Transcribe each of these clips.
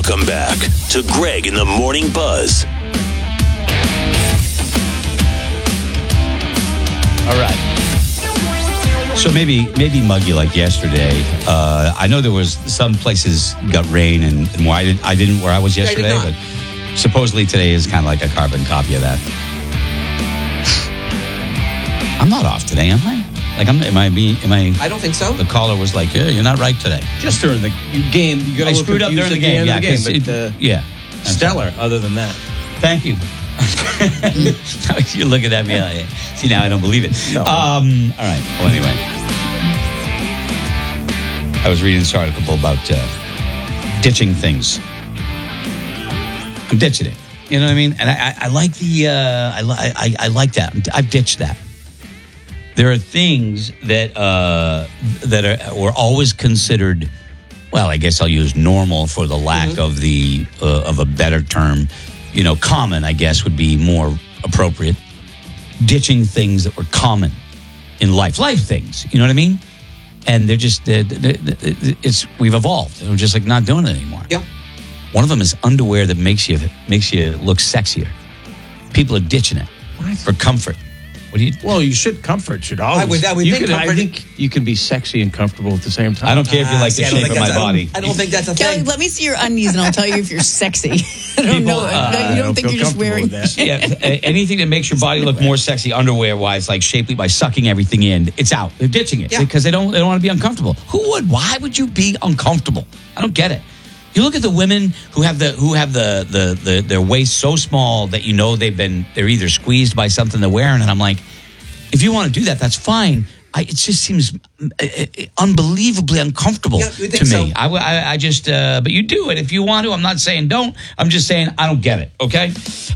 Welcome back to Greg in the Morning Buzz. All right. So maybe muggy like yesterday. I know there was some places got rain and more. I didn't where I was yesterday, but supposedly today is kind of like a carbon copy of that. I'm not off today, am I? Like, am I? I don't think so. The caller was like, "Yeah, you're not right today." Just during the game, you got I screwed up during the game. Yeah, stellar. Other than that, thank you. You're looking at me. See, now I don't believe it. No. All right. Well, anyway, I was reading this article about ditching things. I'm ditching it. You know what I mean? And I like the I like that. I've ditched that. There are things that were always considered. Well, I guess I'll use normal for the lack of of a better term. You know, common, I guess, would be more appropriate. Ditching things that were common in life things. You know what I mean? And they're just we've evolved. We're just like not doing it anymore. Yeah. One of them is underwear that makes you look sexier. People are ditching it for comfort. What do you? Well, you should comfort. Should always. I think you can be sexy and comfortable at the same time. I don't care if you like the shape of my body. I don't think that's a Kelly, thing. let me see your undies and I'll tell you if you're sexy. I don't know. You don't think you're just wearing anything that makes your body look more sexy underwear wise, like shapely by sucking everything in, it's out. They're ditching it because they don't want to be uncomfortable. Who would? Why would you be uncomfortable? I don't get it. You look at the women who have their waist so small that you know they're either squeezed by something they're wearing, and I'm like, if you want to do that, that's fine. It just seems unbelievably uncomfortable to me. So? I just, but you do it if you want to. I'm not saying don't. I'm just saying I don't get it. Okay.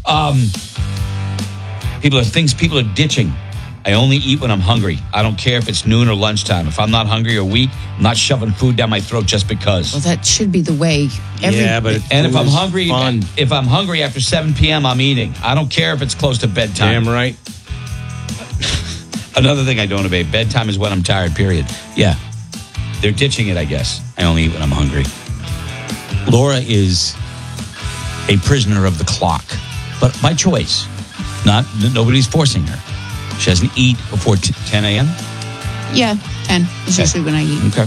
People are ditching. I only eat when I'm hungry. I don't care if it's noon or lunchtime. If I'm not hungry or weak, I'm not shoving food down my throat just because. Well, that should be the way. And if I'm hungry after 7 p.m., I'm eating. I don't care if it's close to bedtime. Damn right. Another thing I don't obey, bedtime is when I'm tired, period. Yeah. They're ditching it, I guess. I only eat when I'm hungry. Laura is a prisoner of the clock, but by choice. Nobody's forcing her. She doesn't eat before 10 a.m.? Yeah, 10 is usually when I eat. Okay.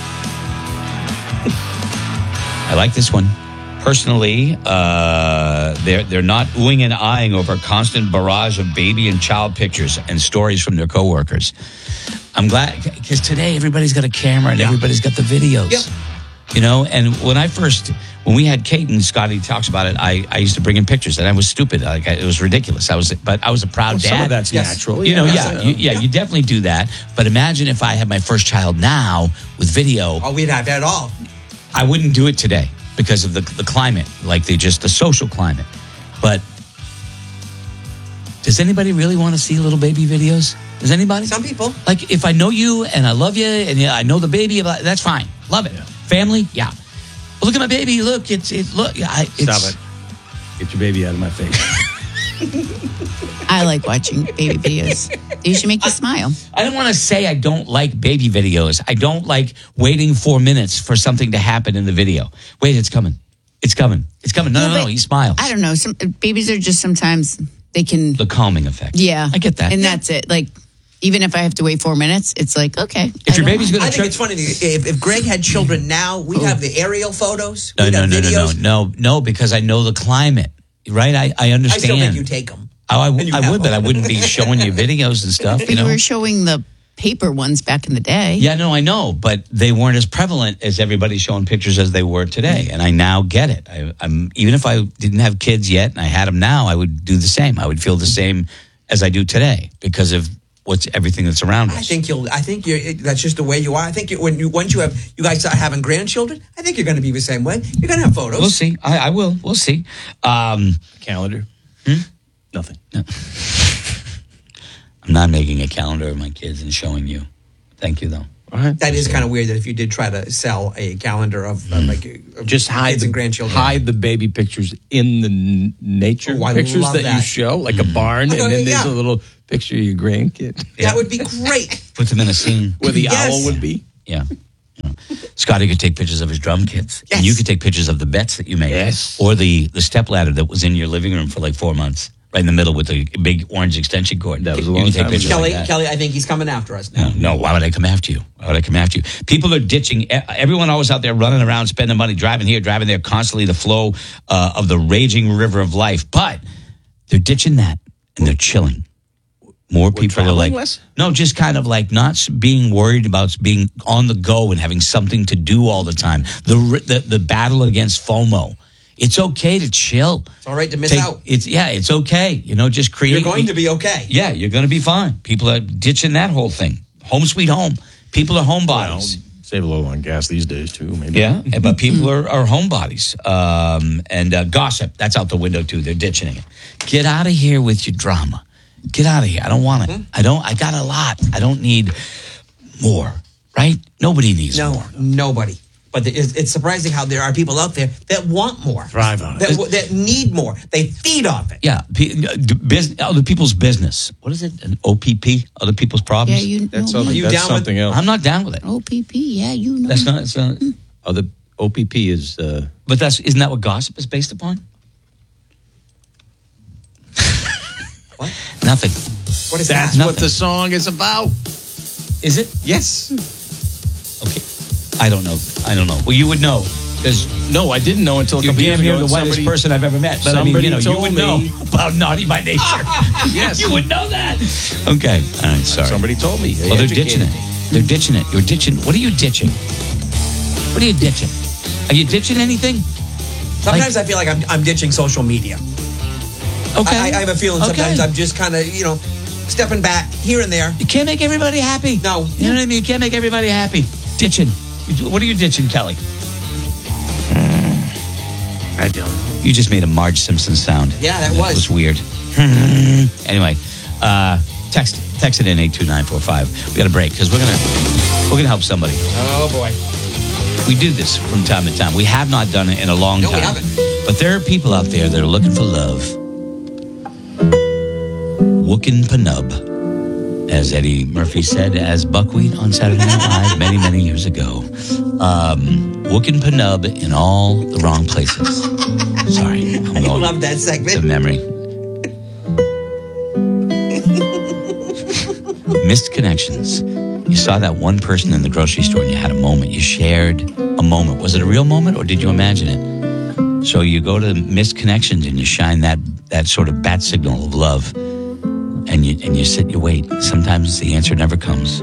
I like this one. Personally, they're not oohing and eyeing over a constant barrage of baby and child pictures and stories from their coworkers. I'm glad, because today everybody's got a camera and everybody's got the videos. Yeah. You know, and when we had Kate and Scotty talks about it, I used to bring in pictures, and I was stupid. It was ridiculous. I was a proud dad. Some of that's natural. You know, you definitely do that. But imagine if I had my first child now with video. Oh, we'd have that all. I wouldn't do it today because of the climate, like the social climate. But does anybody really want to see little baby videos? Does anybody? Some people. Like, if I know you and I love you and I know the baby, that's fine. Love it. Yeah. Family, yeah. But look at my baby. Look, Stop it. Get your baby out of my face. I like watching baby videos. They usually make you smile. I don't want to say I don't like baby videos. I don't like waiting 4 minutes for something to happen in the video. Wait, it's coming. It's coming. It's coming. No, you smile. I don't know. Some babies are just sometimes they can. The calming effect. Yeah. I get that. And that's it. Like, even if I have to wait 4 minutes, it's like, okay. If your baby's going to I think it's funny. If Greg had children now, we'd have the aerial photos. We'd have videos. No, because I know the climate, right? I understand. I still make you take them. Oh, I would, but I wouldn't be showing you videos and stuff. But you were showing the paper ones back in the day. Yeah, no, I know, but they weren't as prevalent as everybody's showing pictures as they were today, and I now get it. I'm even if I didn't have kids yet and I had them now, I would do the same. I would feel the same as I do today because of everything that's around us. I think that's just the way you are. I think once you guys start having grandchildren, I think you're going to be the same way. You're going to have photos. We'll see. I will. We'll see. Calendar. Nothing. No. I'm not making a calendar of my kids and showing you. Thank you, though. All right. That is kind of weird that if you did try to sell a calendar of just hide kids and grandchildren. Hide the baby pictures in the nature pictures that you show, like a barn, and then there's a little picture of your grandkid. That would be great. Put them in a scene. Where the owl would be. Yeah. Scotty could take pictures of his drum kits. Yes. And you could take pictures of the bets that you made. Yes. Or the stepladder that was in your living room for like 4 months. Right in the middle with the big orange extension cord. That was a You long can take time pictures ago. like that. Kelly, I think he's coming after us now. No, why would I come after you? Why would I come after you? People are ditching. Everyone always out there running around, spending money, driving here, driving there, constantly the flow of the raging river of life. But they're ditching that and they're chilling. More people are like, no, just kind of like not being worried about being on the go and having something to do all the time. The battle against FOMO. It's okay to chill. It's all right to miss out. It's okay. Just create. You're going to be okay. Yeah, you're going to be fine. People are ditching that whole thing. Home sweet home. People are homebodies. Save a little on gas these days, too, maybe. Yeah, but people are homebodies. And gossip, that's out the window, too. They're ditching it. Get out of here with your drama. Get out of here. I don't want it. I got a lot. I don't need more, right? Nobody needs more. Nobody. But it's surprising how there are people out there that want more. Thrive on it. That need more. They feed off it. Yeah. Other people's business. What is it? An OPP? Other people's problems? Yeah, That's know me. down something with- else. I'm not down with it. OPP, yeah, you know. That's not. It's not. The OPP is... But isn't that what gossip is based upon? What? Nothing. What is That's that? what the song is about. Is it? Yes. Okay. I don't know. Well, you would know. Because No, I didn't know until a you're couple years damn near ago. the whitest person I've ever met. But somebody you told would me- know about Naughty by Nature. Yes. You would know that. Okay. All right. Sorry. Somebody told me. Well, they're ditching it. They're ditching it. You're ditching. What are you ditching? What are you ditching? Are you ditching anything? Sometimes I feel like I'm ditching social media. Okay. I have a feeling sometimes I'm just kind of, stepping back here and there. You can't make everybody happy. No. You know what I mean? You can't make everybody happy. Ditching. What are you ditching, Kelly? I don't know. You just made a Marge Simpson sound. Yeah, that That was. was weird. Anyway, text it in 82945. We got a break because we're gonna help somebody. Oh, boy. We do this from time to time. We have not done it in a long No, time. we haven't. But there are people out there that are looking for love. Wookin' Panub, as Eddie Murphy said as Buckwheat on Saturday Night Live many, many years ago. Wookin' Panub in all the wrong places. Sorry. I love that The segment. memory. Missed connections. You saw that one person in the grocery store and you had a moment. You shared a moment. Was it a real moment or did you imagine it? So you go to missed connections and you shine that sort of bat signal of love. And you sit, you wait. Sometimes the answer never comes,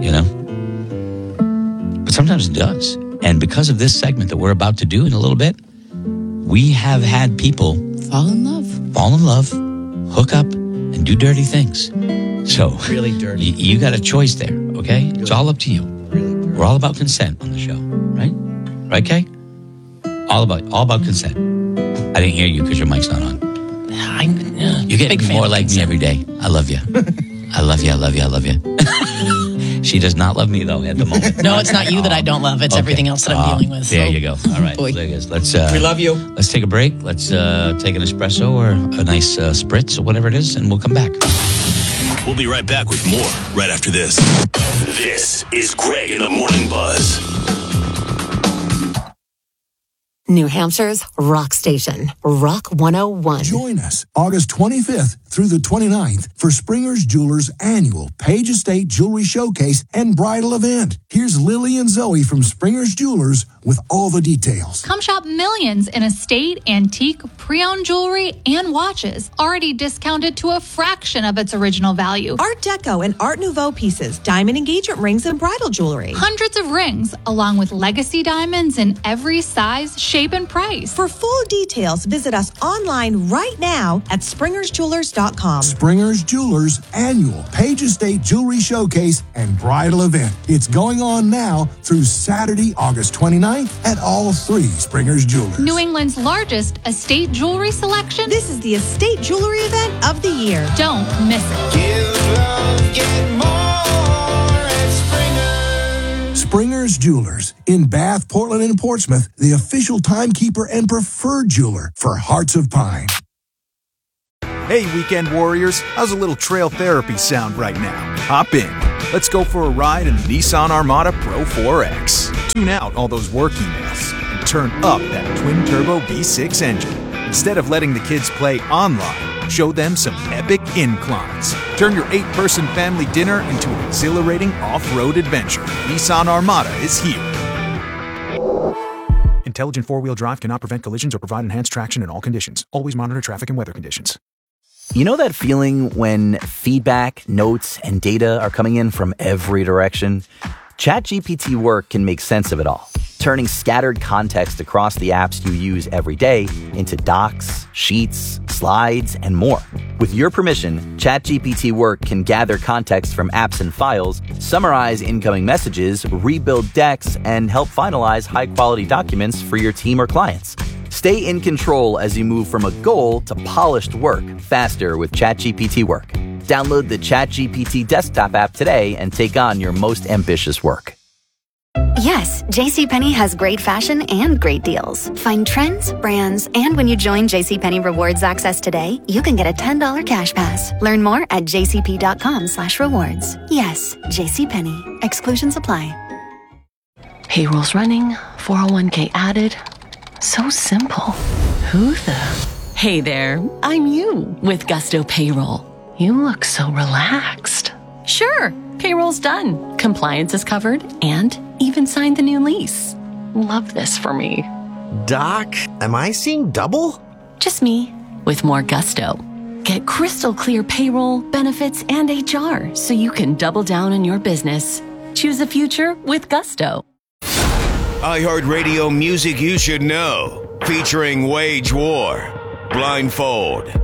But sometimes it does. And because of this segment that we're about to do in a little bit, we have had people Fall in love. hook up, and do dirty things. So Really dirty. You got a choice there, okay? It's all up to you. Really dirty. We're all about consent on the show, right? Right, Kay? All about consent. I didn't hear you because your mic's not on. You're getting big fan more of like me consent. every day. I love you. I love you. I love you. I love you. She does not love me though at the moment. No, it's not you that I don't love. It's everything else that I'm dealing with. There So- you go. All right. Boy. There it is. Let's. We love you. Let's take a break. Let's take an espresso or a nice spritz or whatever it is, and we'll come back. We'll be right back with more right after this. This is Greg in the Morning Buzz. New Hampshire's rock station, Rock 101. Join us August 25th through the 29th for Springer's Jewelers' annual Page Estate Jewelry Showcase and Bridal Event. Here's Lily and Zoe from Springer's Jewelers with all the details. Come shop millions in estate, antique, pre-owned jewelry, and watches, already discounted to a fraction of its original value. Art Deco and Art Nouveau pieces, diamond engagement rings, and bridal jewelry. Hundreds of rings, along with legacy diamonds in every size, shape, and price. For full details, visit us online right now at springersjewelers.com. Springer's Jewelers' annual Page Estate Jewelry Showcase and Bridal Event. It's going on now through Saturday, August 29th at all three Springer's Jewelers. New England's largest estate jewelry selection. This is the estate jewelry event of the year. Don't miss it. Springer's Jewelers in Bath, Portland, and Portsmouth, the official timekeeper and preferred jeweler for Hearts of Pine. Hey, weekend warriors, how's a little trail therapy sound right now? Hop in. Let's go for a ride in the Nissan Armada Pro 4X. Tune out all those work emails and turn up that twin-turbo V6 engine. Instead of letting the kids play online, show them some epic inclines. Turn your 8-person family dinner into an exhilarating off-road adventure. Nissan Armada is here. Intelligent four-wheel drive cannot prevent collisions or provide enhanced traction in all conditions. Always monitor traffic and weather conditions. You know that feeling when feedback, notes, and data are coming in from every direction? ChatGPT Work can make sense of it all, turning scattered context across the apps you use every day into docs, sheets, slides, and more. With your permission, ChatGPT Work can gather context from apps and files, summarize incoming messages, rebuild decks, and help finalize high-quality documents for your team or clients. Stay in control as you move from a goal to polished work faster with ChatGPT Work. Download the ChatGPT desktop app today and take on your most ambitious work. Yes, JCPenney has great fashion and great deals. Find trends, brands, and when you join JCPenney Rewards Access today, you can get a $10 cash pass. Learn more at jcp.com/rewards. Yes, JCPenney. Exclusions apply. Payroll's running, 401k added. So simple. Who the? Hey there, I'm you with Gusto Payroll. You look so relaxed. Sure, payroll's done. Compliance is covered and even signed the new lease. Love this for me. Doc, am I seeing double? Just me with more Gusto. Get crystal clear payroll, benefits, and HR so you can double down on your business. Choose a future with Gusto. iHeartRadio music you should know, featuring Wage War, Blindfold,